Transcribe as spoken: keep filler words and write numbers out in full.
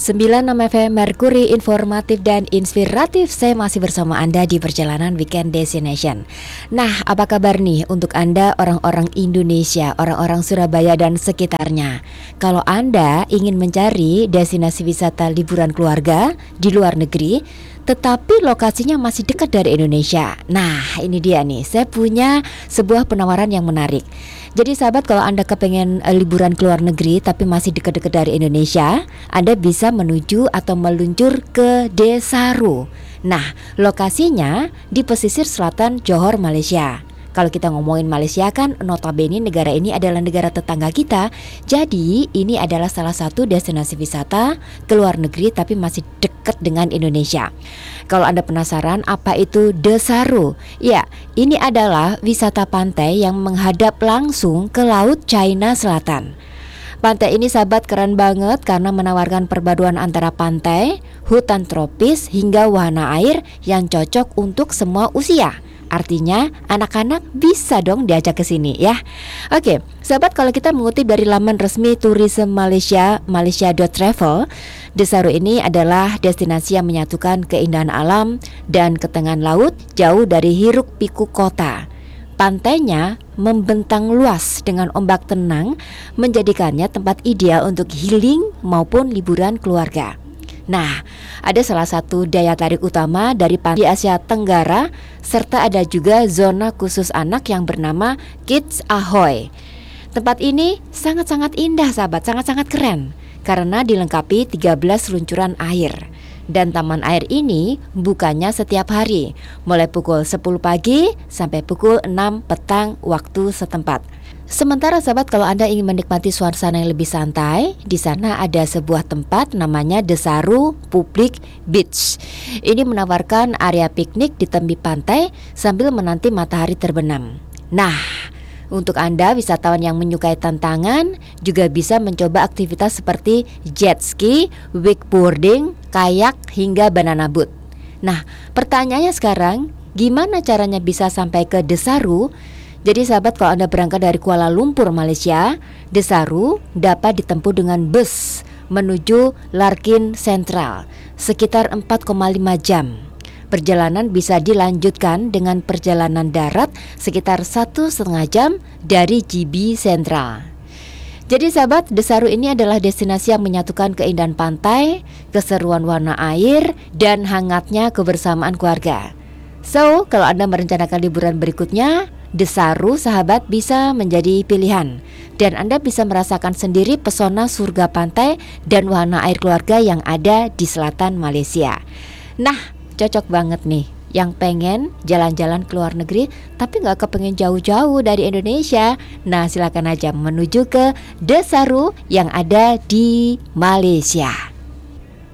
sembilan puluh enam F M Merkuri, informatif dan inspiratif. Saya masih bersama Anda di perjalanan Weekend Destination. Nah, apa kabar nih untuk Anda orang-orang Indonesia, orang-orang Surabaya dan sekitarnya? Kalau Anda ingin mencari destinasi wisata liburan keluarga di luar negeri, tetapi lokasinya masih dekat dari Indonesia. Nah, ini dia nih, saya punya sebuah penawaran yang menarik. Jadi sahabat, kalau Anda kepengen uh, liburan ke luar negeri tapi masih dekat-dekat dari Indonesia, Anda bisa menuju atau meluncur ke Desaru. Nah, lokasinya di pesisir selatan Johor, Malaysia. Kalau kita ngomongin Malaysia kan notabene negara ini adalah negara tetangga kita. Jadi ini adalah salah satu destinasi wisata ke luar negeri tapi masih dekat dengan Indonesia. Kalau Anda penasaran apa itu Desaru? Ya, ini adalah wisata pantai yang menghadap langsung ke laut China Selatan. Pantai ini sahabat keren banget karena menawarkan perpaduan antara pantai, hutan tropis hingga wahana air yang cocok untuk semua usia. Artinya anak-anak bisa dong diajak ke sini ya. Oke, sahabat, kalau kita mengutip dari laman resmi Tourism Malaysia, malaysia dot travel, Desaru ini adalah destinasi yang menyatukan keindahan alam dan ketenangan laut jauh dari hiruk pikuk kota. Pantainya membentang luas dengan ombak tenang, menjadikannya tempat ideal untuk healing maupun liburan keluarga. Nah, ada salah satu daya tarik utama dari pantai di Asia Tenggara, serta ada juga zona khusus anak yang bernama Kids Ahoy. Tempat ini sangat-sangat indah sahabat, sangat-sangat keren karena dilengkapi tiga belas luncuran air. Dan taman air ini bukanya setiap hari, mulai pukul sepuluh pagi sampai pukul enam petang waktu setempat. Sementara sahabat, kalau Anda ingin menikmati suasana yang lebih santai, di sana ada sebuah tempat namanya Desaru Public Beach. Ini menawarkan area piknik di tepi pantai sambil menanti matahari terbenam. Nah, untuk Anda wisatawan yang menyukai tantangan, juga bisa mencoba aktivitas seperti jet ski, wakeboarding, kayak hingga banana boat. Nah, pertanyaannya sekarang, gimana caranya bisa sampai ke Desaru? Jadi sahabat, kalau Anda berangkat dari Kuala Lumpur, Malaysia, Desaru dapat ditempuh dengan bus menuju Larkin Central sekitar empat koma lima jam. Perjalanan bisa dilanjutkan dengan perjalanan darat sekitar satu setengah jam dari G B Central. Jadi sahabat, Desaru ini adalah destinasi yang menyatukan keindahan pantai, keseruan warna air, dan hangatnya kebersamaan keluarga. So, kalau Anda merencanakan liburan berikutnya, Desaru sahabat bisa menjadi pilihan. Dan Anda bisa merasakan sendiri pesona surga pantai dan wahana air keluarga yang ada di selatan Malaysia. Nah, cocok banget nih yang pengen jalan-jalan ke luar negeri tapi gak kepengen jauh-jauh dari Indonesia. Nah, silakan aja menuju ke Desaru yang ada di Malaysia.